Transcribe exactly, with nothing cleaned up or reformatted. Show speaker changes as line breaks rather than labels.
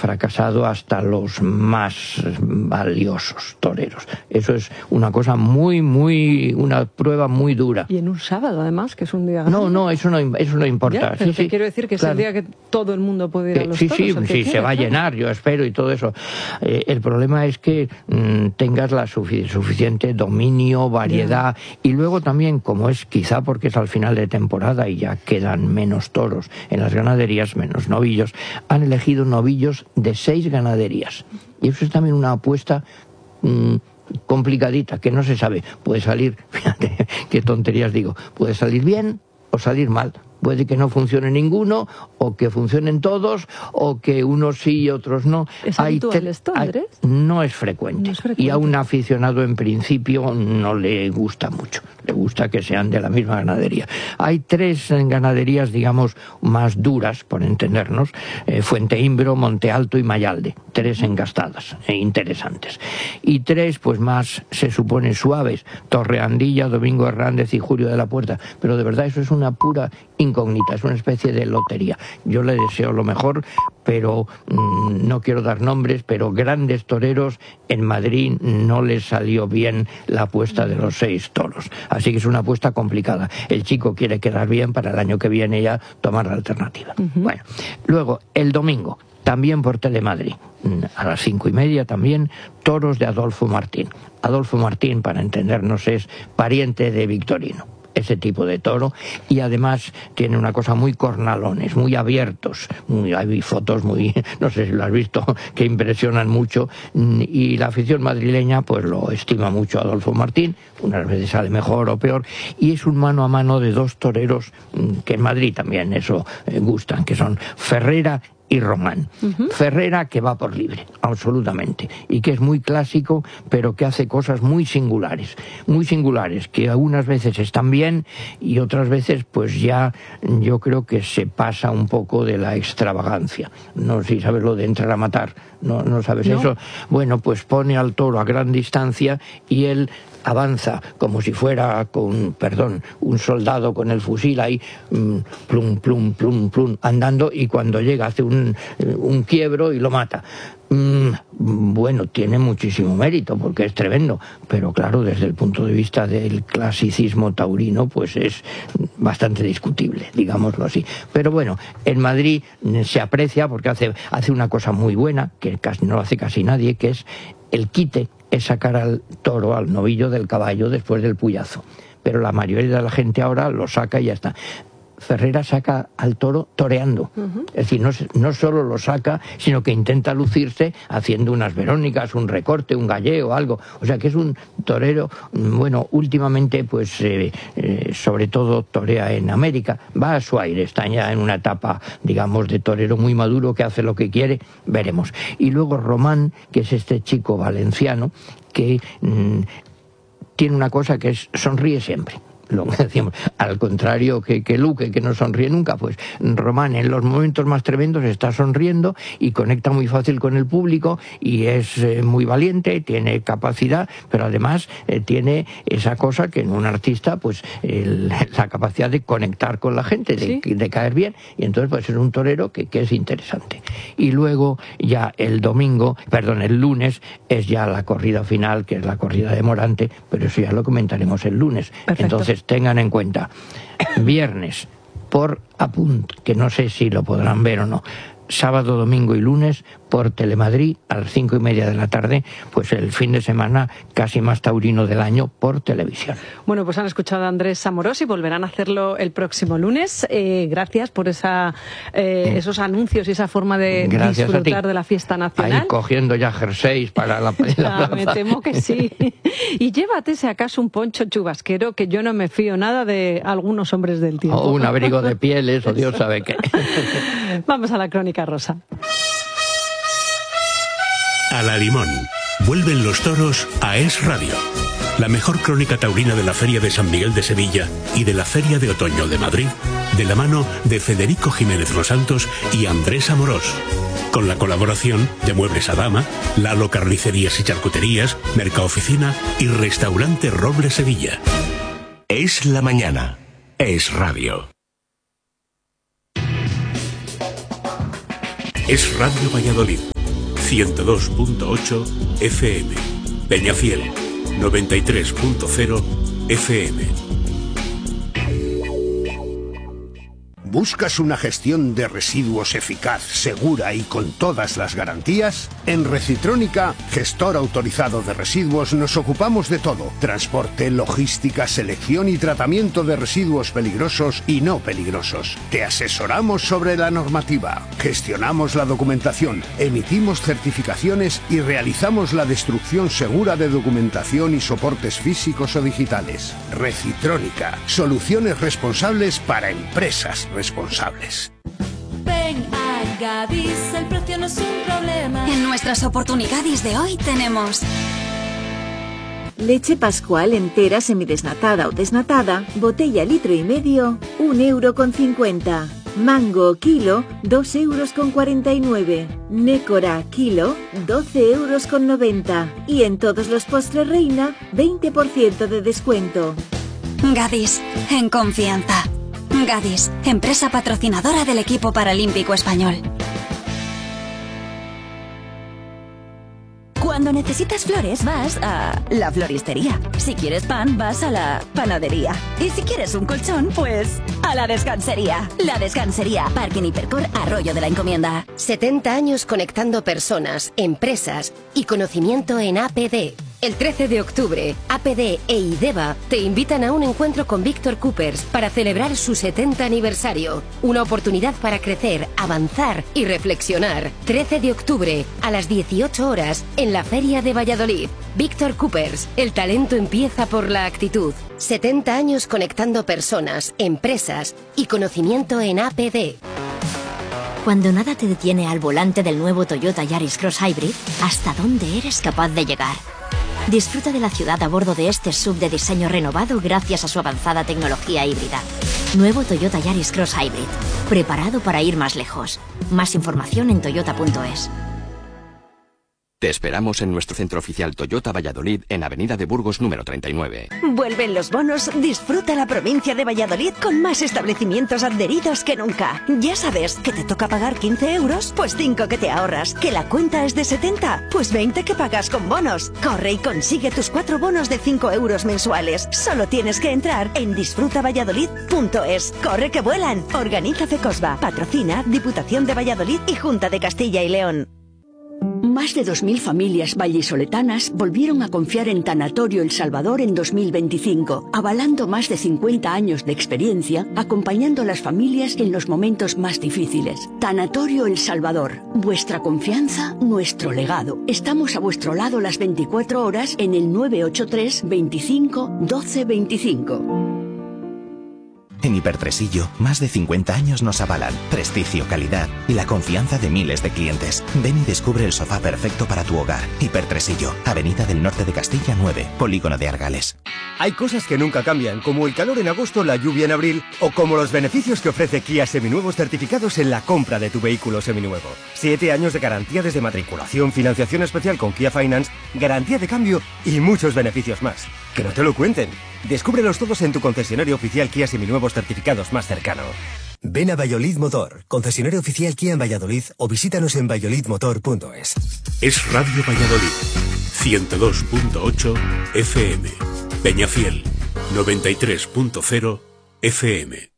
fracasado hasta los más valiosos toreros. Eso es una cosa muy, muy, una prueba muy dura.
Y en un sábado, además, que es un día...
No, no, eso no, eso no importa.
Ya, pero
sí,
te
sí,
quiero decir que
claro.
es el día que todo el mundo puede ir a los
sí,
toros.
Sí,
el que
sí,
quiera,
se va a
claro.
llenar, yo espero, y todo eso. Eh, el problema es que mmm, tengas la sufic- suficiente dominio, variedad, yeah. Y luego también, como es quizá porque es al final de temporada y ya quedan menos toros en las ganaderías, menos novillos, han elegido novillos de seis ganaderías. Y eso es también una apuesta mmm, complicadita, que no se sabe. Puede salir, fíjate, qué tonterías digo, puede salir bien o salir mal. Puede que no funcione ninguno, o que funcionen todos, o que unos sí y otros no.
¿Es habitual esto, Andrés?
No es frecuente.
No es frecuente.
Y a un aficionado en principio no le gusta mucho. Le gusta que sean de la misma ganadería. Hay tres ganaderías, digamos, más duras, por entendernos. Eh, Fuenteimbro, Monte Alto y Mayalde. Tres engastadas e interesantes. Y tres, pues más, se supone, suaves. Torreandilla, Domingo Hernández y Julio de la Puerta. Pero de verdad eso es una pura incógnita, es una especie de lotería. Yo le deseo lo mejor, pero mmm, no quiero dar nombres, pero grandes toreros en Madrid no les salió bien la apuesta de los seis toros. Así que es una apuesta complicada. El chico quiere quedar bien para el año que viene ya tomar la alternativa. Uh-huh. Bueno, luego, el domingo, también por Telemadrid, a las cinco y media también, toros de Adolfo Martín. Adolfo Martín, para entendernos, es pariente de Victorino. Ese tipo de toro, y además tiene una cosa muy cornalones, muy abiertos, muy, hay fotos muy, no sé si lo has visto, que impresionan mucho, y la afición madrileña pues lo estima mucho a Adolfo Martín, unas veces sale mejor o peor, y es un mano a mano de dos toreros que en Madrid también eso eh, gustan, que son Ferrera y Román. Uh-huh. Ferrera, que va por libre, absolutamente, y que es muy clásico, pero que hace cosas muy singulares, muy singulares, que algunas veces están bien y otras veces pues ya yo creo que se pasa un poco de la extravagancia. No sé si sabes lo de entrar a matar, no, no sabes no. eso. Bueno, pues pone al toro a gran distancia y él avanza como si fuera con, perdón, un soldado con el fusil ahí, plum, plum, plum, plum, andando, y cuando llega hace un, un quiebro y lo mata. Bueno, tiene muchísimo mérito porque es tremendo, pero claro, desde el punto de vista del clasicismo taurino, pues es bastante discutible, digámoslo así. Pero bueno, en Madrid se aprecia porque hace, hace una cosa muy buena, que casi no lo hace casi nadie, que es el quite, es sacar al toro, al novillo del caballo después del puyazo. Pero la mayoría de la gente ahora lo saca y ya está. Ferrera saca al toro toreando. Uh-huh. Es decir, no, no solo lo saca, sino que intenta lucirse haciendo unas verónicas, un recorte, un galleo, algo. O sea que es un torero, bueno, últimamente, pues, eh, eh, sobre todo torea en América. Va a su aire, está ya en una etapa, digamos, de torero muy maduro que hace lo que quiere, veremos. Y luego Román, que es este chico valenciano, que mmm, tiene una cosa que es, sonríe siempre. Lo que decíamos, al contrario que, que Luque, que no sonríe nunca, pues Román en los momentos más tremendos está sonriendo y conecta muy fácil con el público y es eh, muy valiente, tiene capacidad, pero además eh, tiene esa cosa que en un artista, pues el, la capacidad de conectar con la gente, de, ¿sí? de caer bien, y entonces pues es un torero que, que es interesante. Y luego ya el domingo, perdón, el lunes es ya la corrida final, que es la corrida de Morante, pero eso ya lo comentaremos el lunes. Perfecto. Entonces tengan en cuenta, viernes por Apunt, que no sé si lo podrán ver o no, sábado, domingo y lunes por Telemadrid a las cinco y media de la tarde, pues el fin de semana casi más taurino del año por televisión.
Bueno, pues han escuchado a Andrés Amorós y volverán a hacerlo el próximo lunes. Eh, gracias por esa, eh, esos anuncios y esa forma de gracias disfrutar de la fiesta nacional.
Ahí cogiendo ya jerseys para la, la
ya, plaza. Me temo que sí. Y llévate si acaso un poncho chubasquero, que yo no me fío nada de algunos hombres del tiempo.
O un abrigo de pieles, o Dios sabe qué.
Vamos a la crónica rosa.
A la Limón. Vuelven los toros a Es Radio. La mejor crónica taurina de la Feria de San Miguel de Sevilla y de la Feria de Otoño de Madrid, de la mano de Federico Jiménez Los Santos y Andrés Amorós. Con la colaboración de Muebles Adama, Lalo Carnicerías y Charcuterías, Mercaoficina y Restaurante Roble Sevilla. Es la mañana. Es Radio. Es Radio Valladolid. ciento dos punto ocho F M. Peñafiel, noventa y tres punto cero F M.
¿Buscas una gestión de residuos eficaz, segura y con todas las garantías? En Recitrónica, gestor autorizado de residuos, nos ocupamos de todo: transporte, logística, selección y tratamiento de residuos peligrosos y no peligrosos. Te asesoramos sobre la normativa, gestionamos la documentación, emitimos certificaciones y realizamos la destrucción segura de documentación y soportes físicos o digitales. Recitrónica, soluciones responsables para empresas responsables.
Ven a Gadis, el precio no es un problema.
En nuestras oportunidades de hoy tenemos
leche Pascual entera semidesnatada o desnatada, botella litro y medio, un euro con cincuenta. Mango kilo, dos euros con cuarenta y nueve. Nécora kilo, doce euros con noventa. Y en todos los postres Reina, veinte por ciento de descuento.
Gadis, en confianza. Gadis, empresa patrocinadora del equipo paralímpico español.
Cuando necesitas flores, vas a la floristería. Si quieres pan, vas a la panadería. Y si quieres un colchón, pues a la descansería. La Descansería, Parking Hipercor, Arroyo de la Encomienda.
setenta años conectando personas, empresas y conocimiento en A P D. El trece de octubre, A P D e IDEVA te invitan a un encuentro con Víctor Coopers para celebrar su setenta aniversario. Una oportunidad para crecer, avanzar y reflexionar. trece de octubre, a las dieciocho horas, en la Feria de Valladolid. Víctor Coopers, el talento empieza por la actitud. setenta años conectando personas, empresas y conocimiento en A P D.
Cuando nada te detiene al volante del nuevo Toyota Yaris Cross Hybrid, ¿hasta dónde eres capaz de llegar? Disfruta de la ciudad a bordo de este S U V de diseño renovado gracias a su avanzada tecnología híbrida. Nuevo Toyota Yaris Cross Hybrid, preparado para ir más lejos. Más información en toyota punto es.
Te esperamos en nuestro centro oficial Toyota Valladolid en Avenida de Burgos número treinta y nueve.
Vuelven los bonos, disfruta la provincia de Valladolid con más establecimientos adheridos que nunca. Ya sabes que te toca pagar quince euros, pues cinco que te ahorras. Que la cuenta es de setenta, pues veinte que pagas con bonos. Corre y consigue tus cuatro bonos de cinco euros mensuales. Solo tienes que entrar en disfruta valladolid punto es. Corre que vuelan. Organiza Fecosba, patrocina Diputación de Valladolid y Junta de Castilla y León.
Más de dos mil familias vallisoletanas volvieron a confiar en Tanatorio El Salvador en dos mil veinticinco, avalando más de cincuenta años de experiencia, acompañando a las familias en los momentos más difíciles. Tanatorio El Salvador, vuestra confianza, nuestro legado. Estamos a vuestro lado las veinticuatro horas en el nueve ocho tres, veinticinco, doce veinticinco.
En Hipertresillo, más de cincuenta años nos avalan prestigio, calidad y la confianza de miles de clientes. Ven y descubre el sofá perfecto para tu hogar. Hipertresillo, Avenida del Norte de Castilla nueve, Polígono de Argales.
Hay cosas que nunca cambian, como el calor en agosto, la lluvia en abril, o como los beneficios que ofrece Kia Seminuevos certificados en la compra de tu vehículo seminuevo. Siete años de garantía desde matriculación, financiación especial con Kia Finance, garantía de cambio y muchos beneficios más. Que no te lo cuenten. Descúbrelos todos en tu concesionario oficial Kia Seminuevos certificados más cercano.
Ven a Valladolid Motor, concesionario oficial Kia en Valladolid, o visítanos en valladolid motor punto es.
Es Radio Valladolid, ciento dos punto ocho F M. Peñafiel, noventa y tres punto cero F M.